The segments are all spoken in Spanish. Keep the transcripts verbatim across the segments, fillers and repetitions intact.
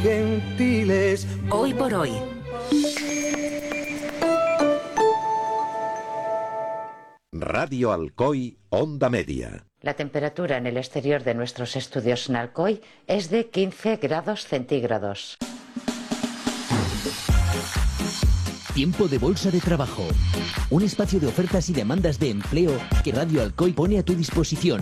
gentiles. Hoy por hoy. Radio Alcoy, Onda Media. La temperatura en el exterior de nuestros estudios en Alcoy es de quince grados centígrados. Tiempo de Bolsa de Trabajo. Un espacio de ofertas y demandas de empleo que Radio Alcoy pone a tu disposición.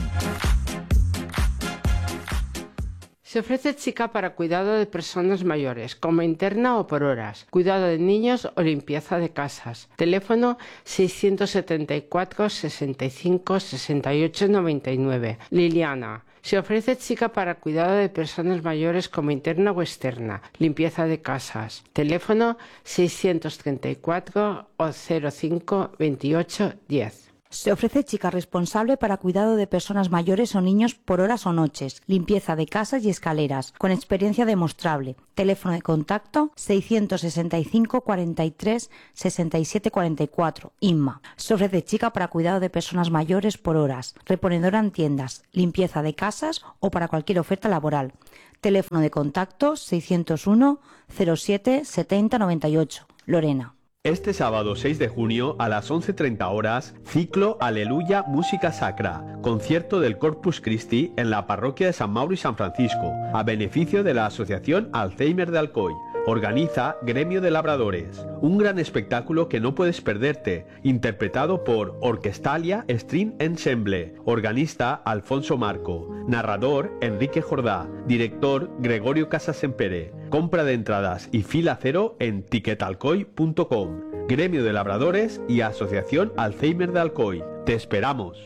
Se ofrece chica para cuidado de personas mayores, como interna o por horas, cuidado de niños o limpieza de casas. Teléfono seiscientos setenta y cuatro, sesenta y cinco, sesenta y ocho, noventa y nueve. Liliana. Se ofrece chica para cuidado de personas mayores como interna o externa, limpieza de casas. Teléfono seiscientos treinta y cuatro o cero cinco, veintiocho, diez. Se ofrece chica responsable para cuidado de personas mayores o niños por horas o noches, limpieza de casas y escaleras, con experiencia demostrable. Teléfono de contacto seiscientos sesenta y cinco, cuarenta y tres, sesenta y siete, cuarenta y cuatro, Inma. Se ofrece chica para cuidado de personas mayores por horas, reponedora en tiendas, limpieza de casas o para cualquier oferta laboral. Teléfono de contacto seiscientos uno, cero siete, setenta, noventa y ocho, Lorena. Este sábado seis de junio a las once treinta horas, ciclo Aleluya Música Sacra, concierto del Corpus Christi en la parroquia de San Mauro y San Francisco, a beneficio de la Asociación Alzheimer de Alcoy. Organiza Gremio de Labradores, un gran espectáculo que no puedes perderte, interpretado por Orquestalia String Ensemble, organista Alfonso Marco, narrador Enrique Jordá, director Gregorio Casasempere. Compra de entradas y fila cero en tiquetalcoy punto com. Gremio de Labradores y Asociación Alzheimer de Alcoy. Te esperamos.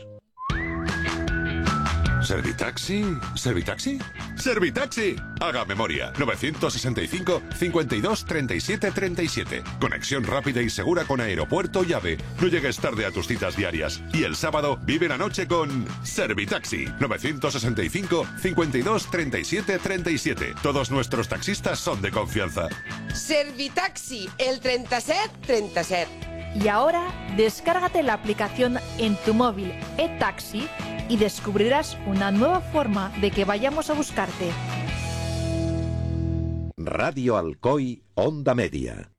¿Servitaxi? ¿Servitaxi? ¡Servitaxi! Haga memoria. novecientos sesenta y cinco, cincuenta y dos, treinta y siete, treinta y siete. Conexión rápida y segura con aeropuerto y AVE. No llegues tarde a tus citas diarias. Y el sábado vive la noche con Servitaxi. novecientos sesenta y cinco, cincuenta y dos, treinta y siete, treinta y siete. Todos nuestros taxistas son de confianza. Servitaxi, el treinta y siete, treinta y siete. Y ahora, descárgate la aplicación en tu móvil eTaxi y descubrirás una nueva forma de que vayamos a buscarte. Radio Alcoy, Onda Media.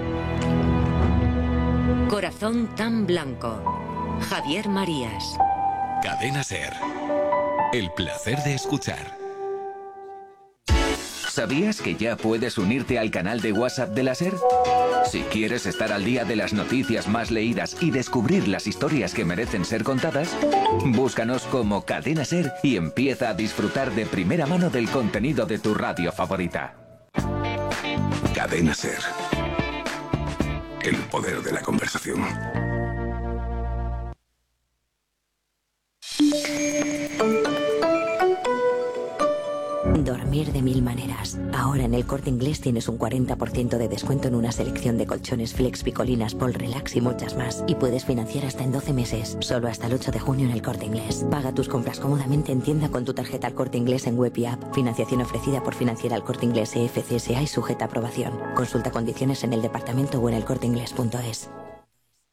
Corazón tan blanco. Javier Marías. Cadena SER. El placer de escuchar. ¿Sabías que ya puedes unirte al canal de WhatsApp de la SER? Si quieres estar al día de las noticias más leídas y descubrir las historias que merecen ser contadas, búscanos como Cadena SER y empieza a disfrutar de primera mano del contenido de tu radio favorita. Cadena SER. El poder de la conversación. Dormir de mil maneras. Ahora en el Corte Inglés tienes un cuarenta por ciento de descuento en una selección de colchones Flex, Picolinas, Pol Relax y muchas más. Y puedes financiar hasta en doce meses. Solo hasta el ocho de junio en el Corte Inglés. Paga tus compras cómodamente en tienda con tu tarjeta al Corte Inglés en web y app. Financiación ofrecida por Financiera al Corte Inglés E F C S A y sujeta a aprobación. Consulta condiciones en el departamento o en el corte inglés punto es.